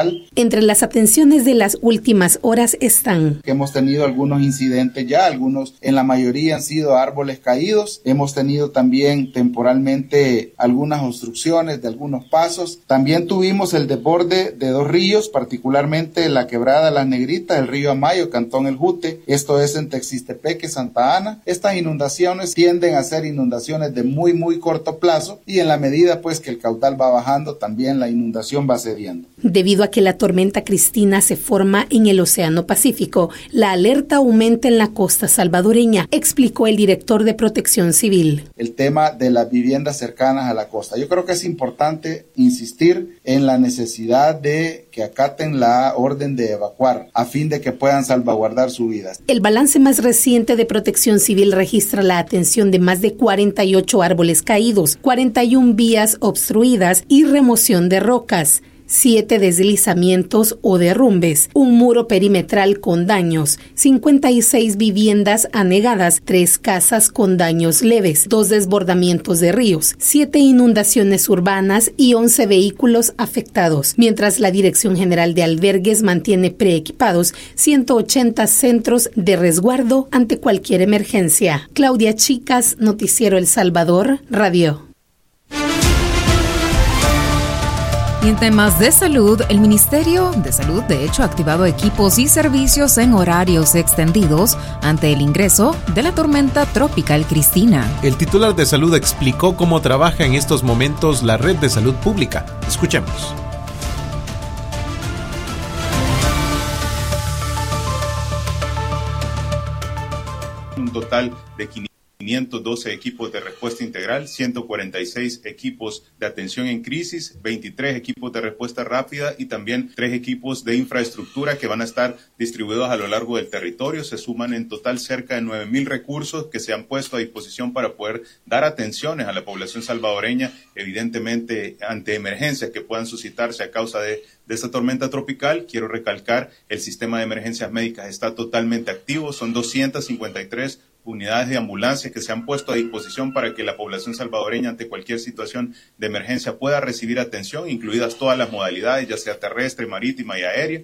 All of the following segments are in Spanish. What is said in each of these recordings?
Entre las atenciones de las últimas horas están: hemos tenido algunos incidentes ya, algunos, en la mayoría han sido árboles caídos. Hemos tenido también temporalmente algunas obstrucciones de algunos pasos. También tuvimos el desborde de 2 ríos, particularmente la quebrada Las Negritas, el río Amayo, Cantón El Jute, esto es en Texistepeque, Santa Ana. Estas inundaciones tienden a ser inundaciones de muy corto plazo y en la medida pues que el caudal va bajando, también la inundación va cediendo. Debido a que la tormenta Cristina se forma en el Océano Pacífico, la alerta aumenta en la costa salvadoreña, explicó el director de Protección Civil. El tema de las viviendas cercanas a la costa. Yo creo que es importante insistir en la necesidad de que acaten la orden de evacuar a fin de que puedan salvaguardar su vida. El balance más reciente de Protección Civil registra la atención de más de 48 árboles caídos, 41 vías obstruidas y remoción de rocas, 7 deslizamientos o derrumbes, un muro perimetral con daños, 56 viviendas anegadas, 3 casas con daños leves, 2 desbordamientos de ríos, 7 inundaciones urbanas y 11 vehículos afectados, mientras la Dirección General de Albergues mantiene preequipados 180 centros de resguardo ante cualquier emergencia. Claudia Chicas, Noticiero El Salvador, Radio. Y en temas de salud, el Ministerio de Salud, de hecho, ha activado equipos y servicios en horarios extendidos ante el ingreso de la tormenta tropical Cristina. El titular de salud explicó cómo trabaja en estos momentos la red de salud pública. Escuchemos. Un total de 512 equipos de respuesta integral, 146 equipos de atención en crisis, 23 equipos de respuesta rápida y también 3 equipos de infraestructura que van a estar distribuidos a lo largo del territorio. Se suman en total cerca de 9,000 recursos que se han puesto a disposición para poder dar atenciones a la población salvadoreña, evidentemente ante emergencias que puedan suscitarse a causa de esta tormenta tropical. Quiero recalcar, el sistema de emergencias médicas está totalmente activo, son 253 unidades de ambulancia que se han puesto a disposición para que la población salvadoreña ante cualquier situación de emergencia pueda recibir atención, incluidas todas las modalidades, ya sea terrestre, marítima y aérea.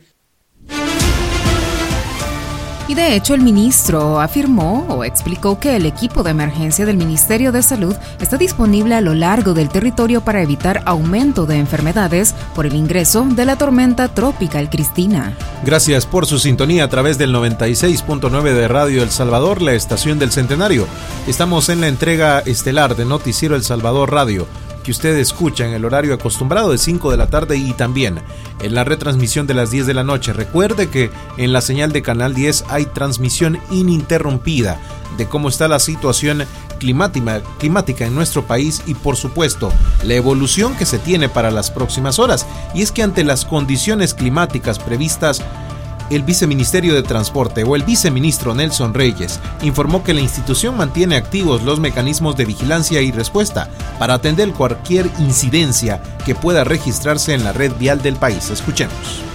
Y de hecho el ministro afirmó o explicó que el equipo de emergencia del Ministerio de Salud está disponible a lo largo del territorio para evitar aumento de enfermedades por el ingreso de la tormenta tropical Cristina. Gracias por su sintonía a través del 96.9 de Radio El Salvador, la estación del Centenario. Estamos en la entrega estelar de Noticiero El Salvador Radio, que usted escucha en el horario acostumbrado de 5 de la tarde y también en la retransmisión de las 10 de la noche. Recuerde que en la señal de Canal 10 hay transmisión ininterrumpida de cómo está la situación climática en nuestro país y, por supuesto, la evolución que se tiene para las próximas horas. Y es que ante las condiciones climáticas previstas, el Viceministerio de Transporte o el viceministro Nelson Reyes informó que la institución mantiene activos los mecanismos de vigilancia y respuesta para atender cualquier incidencia que pueda registrarse en la red vial del país. Escuchemos.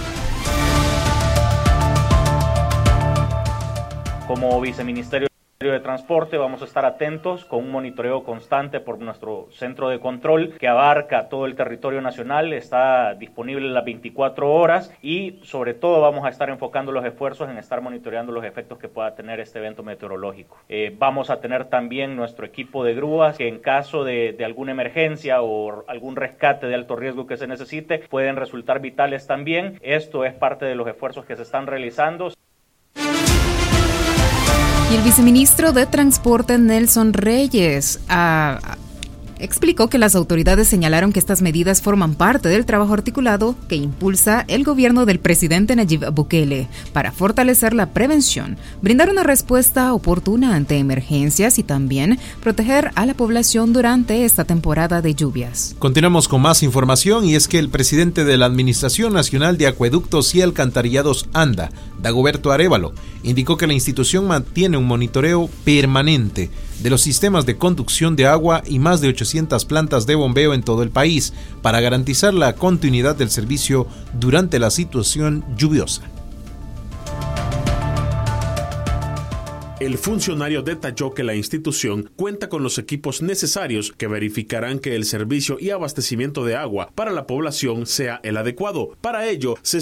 Como Viceministerio de Transporte vamos a estar atentos con un monitoreo constante por nuestro centro de control que abarca todo el territorio nacional, está disponible las 24 horas y sobre todo vamos a estar enfocando los esfuerzos en estar monitoreando los efectos que pueda tener este evento meteorológico. Vamos a tener también nuestro equipo de grúas que en caso de alguna emergencia o algún rescate de alto riesgo que se necesite pueden resultar vitales también. Esto es parte de los esfuerzos que se están realizando. Y el viceministro de Transporte, Nelson Reyes, explicó que las autoridades señalaron que estas medidas forman parte del trabajo articulado que impulsa el gobierno del presidente Nayib Bukele para fortalecer la prevención, brindar una respuesta oportuna ante emergencias y también proteger a la población durante esta temporada de lluvias. Continuamos con más información y es que el presidente de la Administración Nacional de Acueductos y Alcantarillados ANDA, Dagoberto Arévalo, indicó que la institución mantiene un monitoreo permanente de los sistemas de conducción de agua y más de 800 plantas de bombeo en todo el país para garantizar la continuidad del servicio durante la situación lluviosa. El funcionario detalló que la institución cuenta con los equipos necesarios que verificarán que el servicio y abastecimiento de agua para la población sea el adecuado. Para ello, se